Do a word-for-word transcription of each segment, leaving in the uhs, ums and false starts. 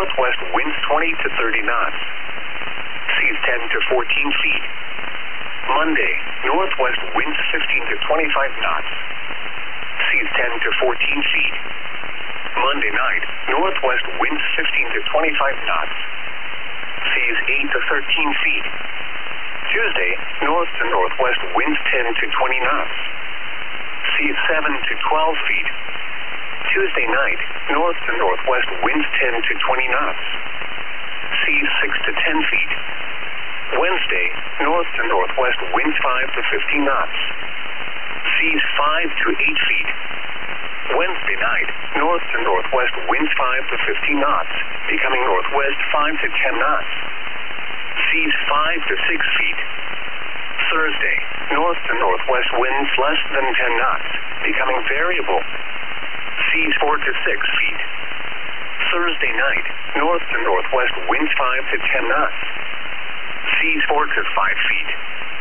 northwest winds twenty to thirty knots. Seas ten to fourteen feet. Monday, northwest winds fifteen to twenty-five knots. Seas ten to fourteen feet. Monday night, northwest winds fifteen to twenty-five knots. Seas eight to thirteen feet. Tuesday, north to northwest winds ten to twenty knots. Seas seven to twelve feet. Tuesday night, north to northwest winds ten to twenty knots. Seas six to ten feet. Wednesday, north to northwest winds five to fifteen knots. Seas five to eight feet. Wednesday night, north to northwest winds five to fifteen knots, becoming northwest five to ten knots. Seas five to six feet. Thursday, north to northwest winds less than ten knots, becoming variable. Seas four to six feet. Thursday night, north to northwest winds five to ten knots. Seas four to five feet.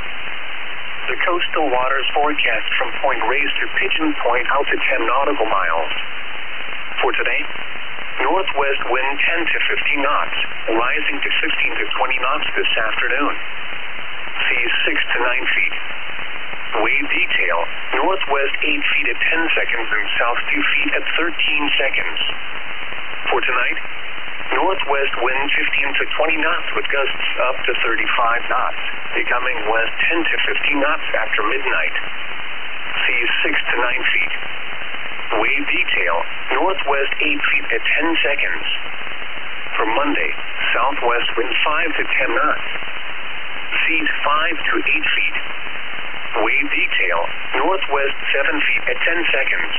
The coastal waters forecast from Point Reyes to Pigeon Point out to ten nautical miles. For today, northwest wind ten to fifteen knots, rising to fifteen to twenty knots this afternoon. Seas six to nine feet. Wave detail, northwest eight feet at ten seconds and south two feet at thirteen seconds. For tonight, northwest wind fifteen to twenty knots with gusts up to thirty-five knots, becoming west ten to fifteen knots after midnight. Seas six to nine feet. Wave detail, northwest eight feet at ten seconds. For Monday, southwest wind five to ten knots. Seas five to eight feet. Wave detail, northwest seven feet at ten seconds.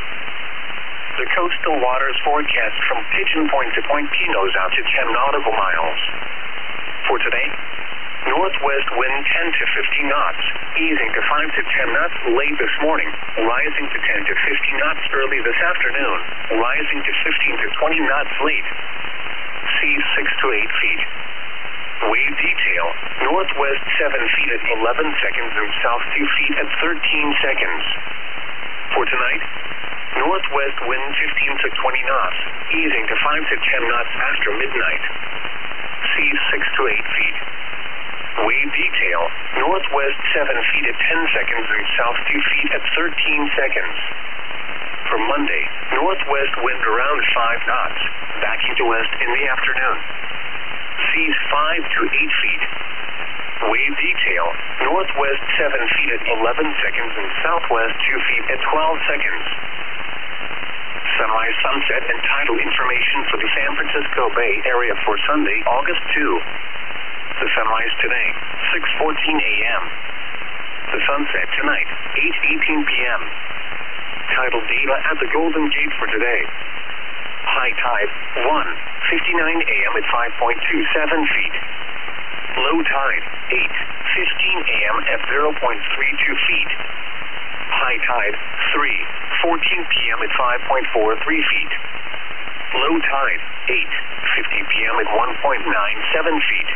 The coastal waters forecast from Pigeon Point to Point Pinos out to ten nautical miles. For today, northwest wind ten to fifteen knots, easing to five to ten knots late this morning, rising to ten to fifteen knots early this afternoon, rising to fifteen to twenty knots late. Seas six to eight feet. Wave detail, northwest seven feet at eleven seconds and south two feet at thirteen seconds. For tonight, northwest wind fifteen to twenty knots, easing to five to ten knots after midnight. Seas six to eight feet. Wave detail, northwest seven feet at ten seconds and south two feet at thirteen seconds. For Monday, northwest wind around five knots, backing to west in the afternoon. Seas five to eight feet. Wave detail, northwest seven feet at eleven seconds and southwest two feet at twelve seconds. Sunrise, sunset, and tidal information for the San Francisco Bay Area for Sunday, August second. The sunrise today, six fourteen a m The sunset tonight, eight eighteen p m Tidal data at the Golden Gate for today. High tide, one fifty-nine a m at five point two seven feet. Low tide, eight fifteen a m at zero point three two feet. High tide, three fourteen p m at five point four three feet. Low tide, eight fifty p m at one point nine seven feet.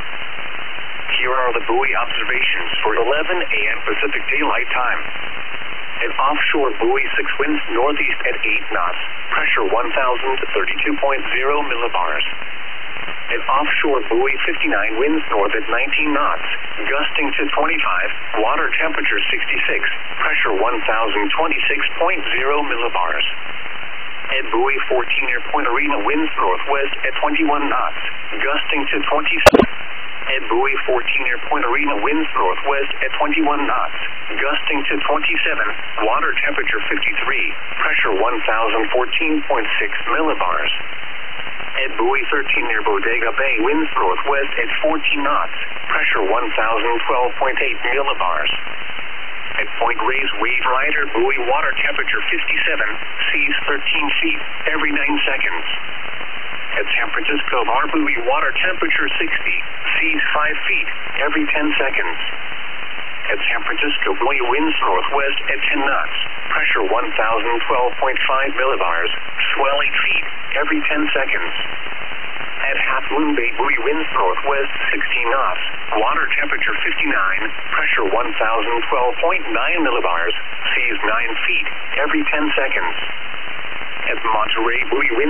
Here are the buoy observations for eleven a m Pacific Daylight Time. An offshore buoy six winds northeast at eight knots, pressure one thousand thirty-two point zero millibars. An offshore buoy fifty-nine winds north at nineteen knots, gusting to twenty-five, water temperature sixty-six, pressure one thousand twenty-six point zero millibars. At buoy fourteen near Point Arena winds northwest at twenty-one knots, gusting to twenty-six. At buoy fourteen near Point Arena winds northwest at twenty-one knots, gusting to twenty-seven, water temperature fifty-three, pressure one thousand fourteen point six millibars. At buoy thirteen near Bodega Bay winds northwest at fourteen knots, pressure one thousand twelve point eight millibars. At Point Reyes Wave Rider buoy water temperature fifty-seven, seas thirteen feet every nine seconds. At San Francisco Bar buoy water temperature sixty, seas five feet every ten seconds. At San Francisco buoy winds northwest at ten knots, pressure one thousand twelve point five millibars, swell eight feet every ten seconds. At Half Moon Bay buoy winds northwest sixteen knots, water temperature fifty-nine, pressure one thousand twelve point nine millibars, seas nine feet every ten seconds. At Monterey buoy winds